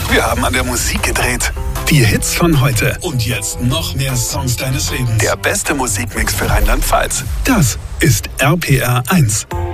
Wir haben an der Musik gedreht. Die Hits von heute. Und jetzt noch mehr Songs deines Lebens. Der beste Musikmix für Rheinland-Pfalz. Das ist RPR 1.